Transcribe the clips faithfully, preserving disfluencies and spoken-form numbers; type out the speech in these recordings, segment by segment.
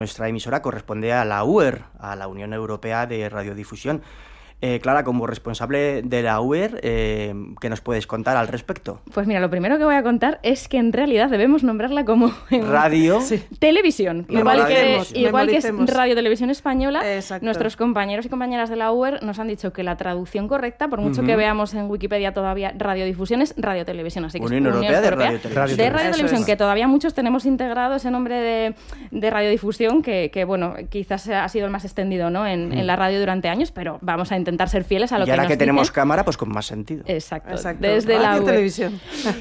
Nuestra emisora corresponde a la U E R, a la Unión Europea de Radiodifusión. Eh, Clara, como responsable de la U E R, eh, ¿qué nos puedes contar al respecto? Pues mira, lo primero que voy a contar es que en realidad debemos nombrarla como Radio sí. Televisión, igual que, igual que es Radio Televisión Española. Exacto. Nuestros compañeros y compañeras de la U E R nos han dicho que la traducción correcta, por mucho uh-huh. que veamos en Wikipedia todavía radiodifusión, es Radio Televisión, así que Unión es Europea, Unión de Europea Radio Televisión, de Radio Televisión, que todavía muchos tenemos integrado ese nombre de, de radiodifusión, que, que bueno, quizás ha sido el más extendido, ¿no? en, mm. en la radio durante años, pero vamos a intentar ser fieles a lo y que ahora nos que tenemos dicen. Cámara, pues con más sentido. Exacto, Exacto. desde Radio la U E R. Televisión.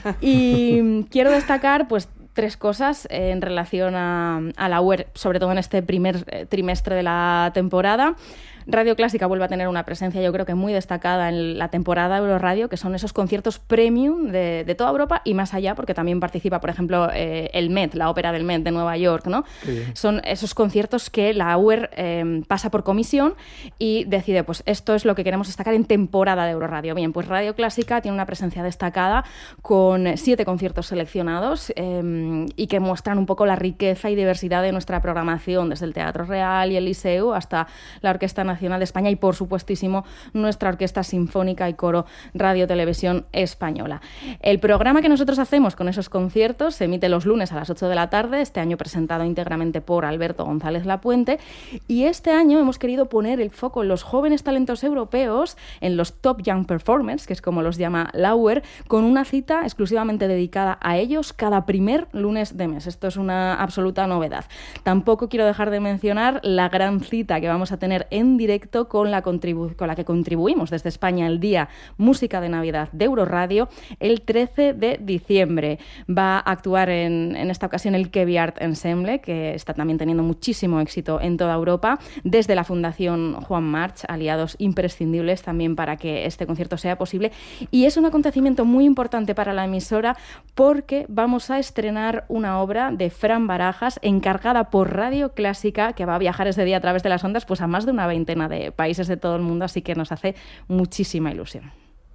Y quiero destacar, pues, tres cosas en relación a, a la U E R, sobre todo en este primer eh, trimestre de la temporada. Radio Clásica vuelve a tener una presencia, yo creo que muy destacada en la temporada Euroradio, que son esos conciertos premium de, de toda Europa y más allá, porque también participa, por ejemplo, eh, el Met, la ópera del Met de Nueva York, ¿no? Son esos conciertos que la U E R eh, pasa por comisión y decide, pues esto es lo que queremos destacar en temporada de Euroradio. Bien, pues Radio Clásica tiene una presencia destacada con siete conciertos seleccionados eh, y que muestran un poco la riqueza y diversidad de nuestra programación, desde el Teatro Real y el Liceu hasta la Orquesta Nacional de España y, por supuestísimo, nuestra Orquesta Sinfónica y Coro Radio Televisión Española. El programa que nosotros hacemos con esos conciertos se emite los lunes a las ocho de la tarde, este año presentado íntegramente por Alberto González Lapuente, y este año hemos querido poner el foco en los jóvenes talentos europeos, en los Top Young Performers, que es como los llama la U E R, con una cita exclusivamente dedicada a ellos cada primer lunes de mes. Esto es una absoluta novedad. Tampoco quiero dejar de mencionar la gran cita que vamos a tener en directo con la, contribu- con la que contribuimos desde España el Día Música de Navidad de Euroradio el trece de diciembre. Va a actuar en, en esta ocasión el Kevi Art Ensemble, que está también teniendo muchísimo éxito en toda Europa, desde la Fundación Juan March, aliados imprescindibles también para que este concierto sea posible. Y es un acontecimiento muy importante para la emisora porque vamos a estrenar una obra de Fran Barajas encargada por Radio Clásica, que va a viajar ese día a través de las ondas pues a más de una veintena de países de todo el mundo, así que nos hace muchísima ilusión.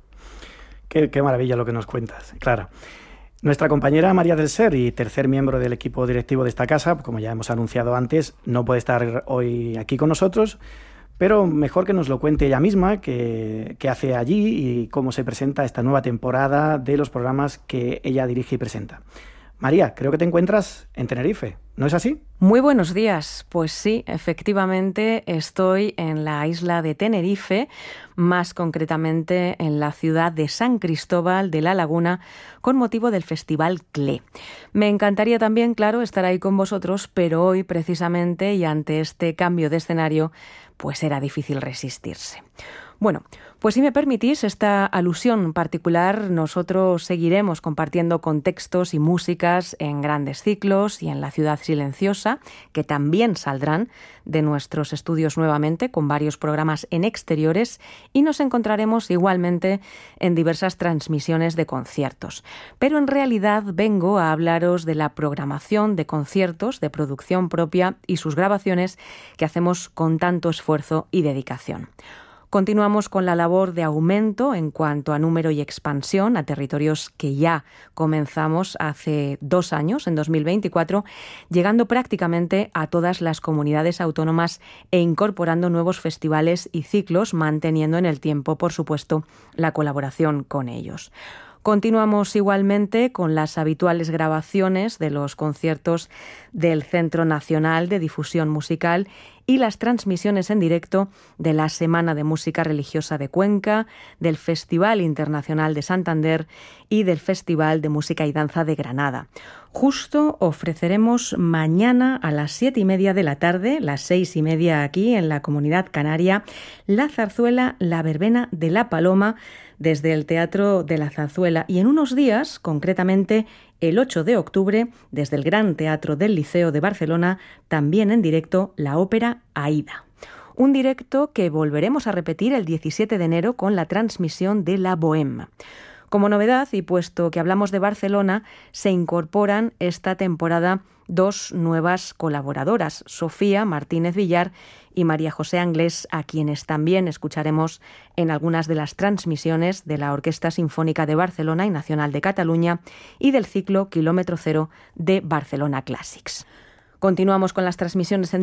Qué, qué maravilla lo que nos cuentas, Clara. Nuestra compañera María del Ser y tercer miembro del equipo directivo de esta casa, como ya hemos anunciado antes, no puede estar hoy aquí con nosotros, pero mejor que nos lo cuente ella misma, qué hace allí y cómo se presenta esta nueva temporada de los programas que ella dirige y presenta. María, creo que te encuentras en Tenerife, ¿no es así? Muy buenos días. Pues sí, efectivamente estoy en la isla de Tenerife, más concretamente en la ciudad de San Cristóbal de la Laguna, con motivo del Festival C L E. Me encantaría también, claro, estar ahí con vosotros, pero hoy precisamente y ante este cambio de escenario, pues era difícil resistirse. Bueno, pues si me permitís esta alusión particular, nosotros seguiremos compartiendo contextos y músicas en grandes ciclos y en La Ciudad Silenciosa, que también saldrán de nuestros estudios nuevamente con varios programas en exteriores, y nos encontraremos igualmente en diversas transmisiones de conciertos. Pero en realidad vengo a hablaros de la programación de conciertos de producción propia y sus grabaciones que hacemos con tanto esfuerzo y dedicación. Continuamos con la labor de aumento en cuanto a número y expansión a territorios que ya comenzamos hace dos años, en dos mil veinticuatro, llegando prácticamente a todas las comunidades autónomas e incorporando nuevos festivales y ciclos, manteniendo en el tiempo, por supuesto, la colaboración con ellos. Continuamos igualmente con las habituales grabaciones de los conciertos del Centro Nacional de Difusión Musical y las transmisiones en directo de la Semana de Música Religiosa de Cuenca, del Festival Internacional de Santander y del Festival de Música y Danza de Granada. Justo ofreceremos mañana a las siete y media de la tarde, las seis y media aquí en la Comunidad Canaria, la zarzuela La Verbena de la Paloma desde el Teatro de la Zarzuela, y en unos días, concretamente el ocho de octubre, desde el Gran Teatro del Liceo de Barcelona, también en directo la ópera Aída. Un directo que volveremos a repetir el diecisiete de enero con la transmisión de La Bohème. Como novedad, y puesto que hablamos de Barcelona, se incorporan esta temporada dos nuevas colaboradoras, Sofía Martínez Villar y María José Anglés, a quienes también escucharemos en algunas de las transmisiones de la Orquesta Sinfónica de Barcelona y Nacional de Cataluña y del ciclo Kilómetro Cero de Barcelona Classics. Continuamos con las transmisiones en